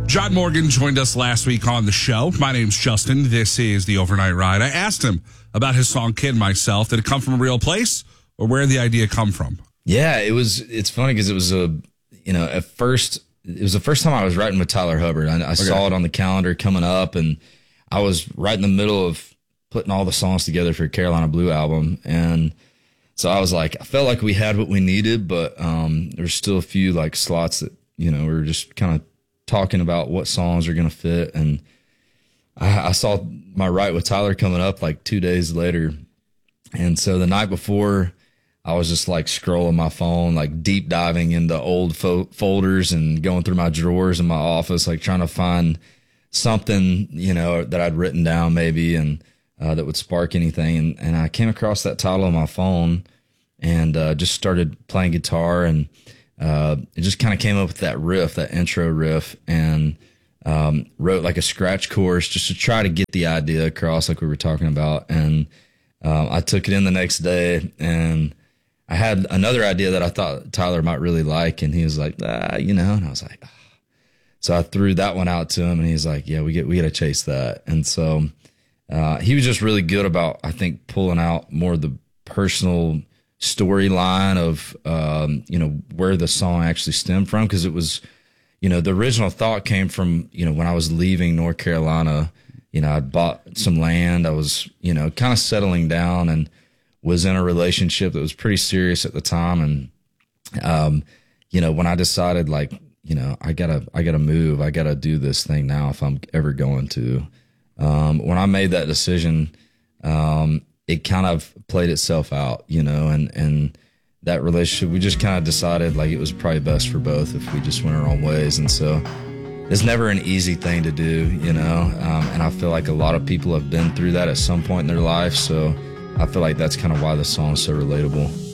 John Morgan joined us last week on the show. My name's Justin. This is the Overnight Ride. I asked him about his song Kid Myself. Did it come from a real place, or where did the idea come from? Yeah, it's funny because it was at first, it was the first time I was writing with Tyler Hubbard. I saw it on the calendar coming up, and I was right in the middle of putting all the songs together for Carolina Blue album. And so I was like, I felt like we had what we needed, but there's still a few like slots that, we were just kind of talking about what songs are going to fit. And I saw my write with Tyler coming up like 2 days later. And so the night before, I was just like scrolling my phone, like deep diving into old folders and going through my drawers in my office, like trying to find something, that I'd written down maybe and that would spark anything. And I came across that title on my phone and just started playing guitar, and it just kind of came up with that riff, that intro riff, and wrote like a scratch chorus just to try to get the idea across like we were talking about. And I took it in the next day, and I had another idea that I thought Tyler might really like, and he was like, and I was like, So I threw that one out to him, and he's like, yeah, we got to chase that. And so he was just really good about, I think, pulling out more of the personal storyline of, where the song actually stemmed from. Cause it was, the original thought came from, when I was leaving North Carolina, I'd bought some land. I was, kind of settling down and was in a relationship that was pretty serious at the time. And, when I decided like, I gotta move, I gotta do this thing now if I'm ever going to, when I made that decision, it kind of played itself out, and that relationship, we just kind of decided like it was probably best for both if we just went our own ways. And so it's never an easy thing to do, and I feel like a lot of people have been through that at some point in their life. So I feel like that's kind of why the song is so relatable.